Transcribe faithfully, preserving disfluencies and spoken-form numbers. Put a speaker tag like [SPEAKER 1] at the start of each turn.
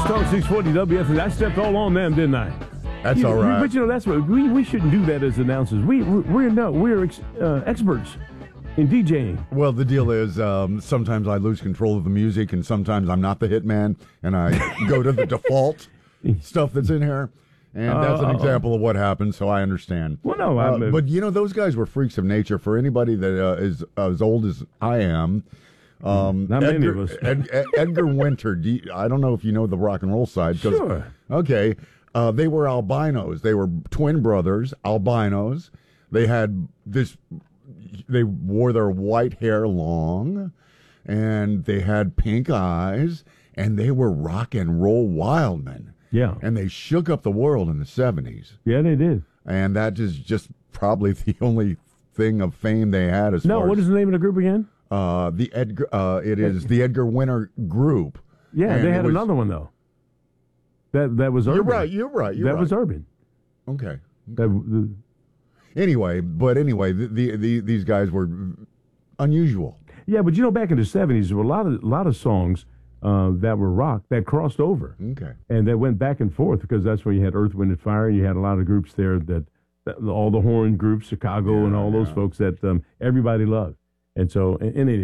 [SPEAKER 1] Talk six forty W F, and I stepped all on them, didn't I?
[SPEAKER 2] That's
[SPEAKER 1] you,
[SPEAKER 2] all right.
[SPEAKER 1] But you know, that's what we we shouldn't do that as announcers. We we're no we're ex, uh, experts in DJing.
[SPEAKER 2] Well, the deal is um, sometimes I lose control of the music, and sometimes I'm not the hitman, and I go to the default stuff that's in here. And that's an
[SPEAKER 1] Uh,
[SPEAKER 2] example of what happened, so I understand.
[SPEAKER 1] Well, no,
[SPEAKER 2] uh,
[SPEAKER 1] I'm,
[SPEAKER 2] but you know, those guys were freaks of nature. For anybody that uh, is as old as I am, um,
[SPEAKER 1] not many
[SPEAKER 2] Edgar,
[SPEAKER 1] of us.
[SPEAKER 2] Ed, Ed, Edgar Winter. Do you, I don't know if you know the rock and roll side.
[SPEAKER 1] Sure.
[SPEAKER 2] Okay. Uh, they were albinos. They were twin brothers, albinos. They had this. They wore their white hair long, and they had pink eyes, and they were rock and roll wild men.
[SPEAKER 1] Yeah.
[SPEAKER 2] And they shook up the world in the seventies.
[SPEAKER 1] Yeah, they did.
[SPEAKER 2] And that is just probably the only thing of fame they had as
[SPEAKER 1] No,
[SPEAKER 2] far
[SPEAKER 1] what
[SPEAKER 2] as,
[SPEAKER 1] is the name of the group again?
[SPEAKER 2] Uh, the Edgar, uh, it is the Edgar Winter Group.
[SPEAKER 1] Yeah,
[SPEAKER 2] And
[SPEAKER 1] they
[SPEAKER 2] it
[SPEAKER 1] had
[SPEAKER 2] was-
[SPEAKER 1] another one, though. That that was urban.
[SPEAKER 2] You're right, you're right, you're
[SPEAKER 1] that
[SPEAKER 2] right.
[SPEAKER 1] was urban.
[SPEAKER 2] Okay.
[SPEAKER 1] That, the,
[SPEAKER 2] Anyway, but anyway, the, the, the these guys were unusual.
[SPEAKER 1] yeah, but you know, back in the seventies, there were a lot of, lot of songs uh, that were rock that crossed over.
[SPEAKER 2] Okay.
[SPEAKER 1] And that went back and forth because that's where you had Earth, Wind, and Fire. And you had a lot of groups there that, that all the horn groups, Chicago,
[SPEAKER 2] Yeah,
[SPEAKER 1] and all those
[SPEAKER 2] yeah.
[SPEAKER 1] folks that um, everybody loved. And so, in any